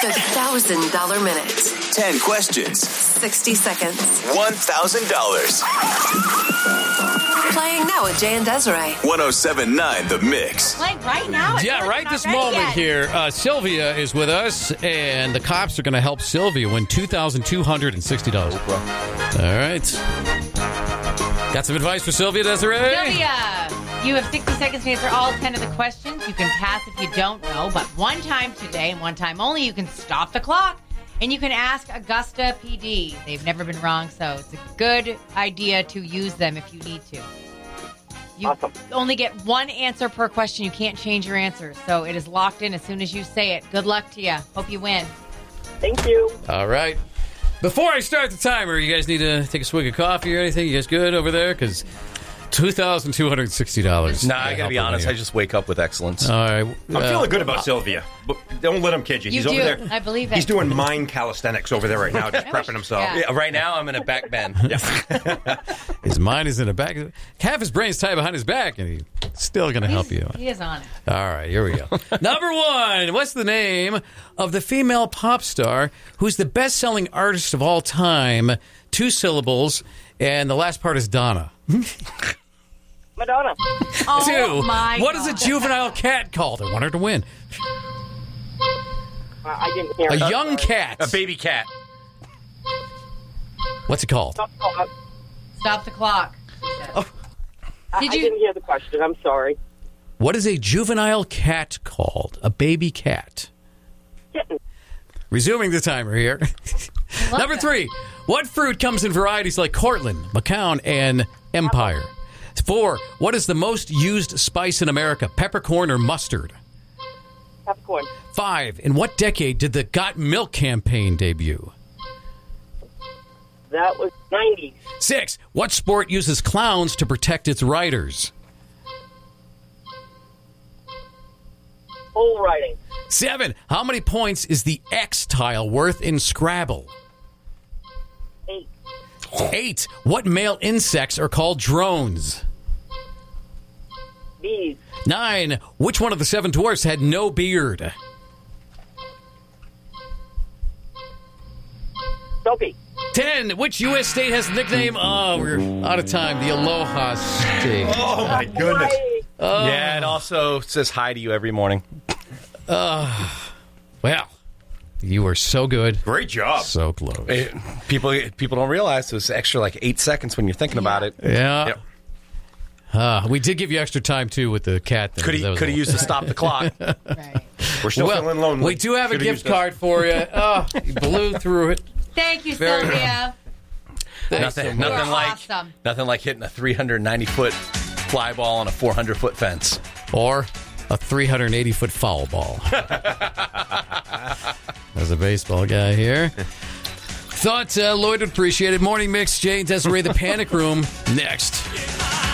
The $1,000 Minute. 10 questions. 60 seconds. $1,000. Playing now with Jay and Desiree. 107.9 The Mix. Like right now? Yeah, right this moment here. Sylvia is with us, and the cops are going to help Sylvia win $2,260. All right. Got some advice for Sylvia, Desiree? Sylvia, you have 60 seconds to answer all 10 of the questions. You can pass if you don't know, but one time today and one time only, you can stop the clock. And you can ask Augusta PD. They've never been wrong, so it's a good idea to use them if you need to. You only get one answer per question. You can't change your answer. So it is locked in as soon as you say it. Good luck to you. Hope you win. Thank you. All right. Before I start the timer, you guys need to take a swig of coffee or anything? You guys good over there? Because $2,260. Nah, I gotta be honest. I just wake up with excellence. All right. I'm feeling good about Sylvia. But don't let him kid you. You He's do. over there. I believe it. He's doing mind calisthenics over there right now, just prepping himself. Yeah. Yeah, right now, I'm in a back bend. His mind is in the back. Half his brain's tied behind his back, and he's still going to help you. He is on it. All right, here we go. Number one. What's the name of the female pop star who's the best-selling artist of all time? 2 syllables, and the last part is Donna. Madonna. Oh, 2. my What God. is a juvenile cat called? I want her to win. I didn't hear A that. young cat. A baby cat. What's it called? Stop the clock. I didn't hear the question. I'm sorry. What is a juvenile cat called? A baby cat. Kitten. Resuming the timer here. Number that. 3. What fruit comes in varieties like Cortland, Macau, and Empire? 4. What is the most used spice in America? Peppercorn or mustard? Peppercorn. 5. In what decade did the Got Milk campaign debut? That was 90s. 6. What sport uses clowns to protect its riders? Bull riding. 7. How many points is the X tile worth in Scrabble? 8. 8. What male insects are called drones? Bees. 9. Which one of the 7 dwarfs had no beard? Soapy. 10. Which U.S. state has the nickname? Oh, we're out of time. The Aloha State. Oh, my goodness. Yeah, it also says hi to you every morning. Well, you were so good. Great job. So close. People don't realize there's extra like 8 seconds when you're thinking about it. Yeah. Yep. We did give you extra time, too, with the cat thing. Could have used to stop the clock. Right. We're still feeling lonely. We do have a Should've gift used us. card for you. Oh, you blew through it. Thank you, Very Sylvia. Nothing You are like awesome. nothing like hitting a 390-foot fly ball on a 400-foot fence. Or a 380-foot foul ball. There's a baseball guy here. Thought Lloyd would appreciate it. Morning Mix, Jay and Desiree, the Panic Room, next.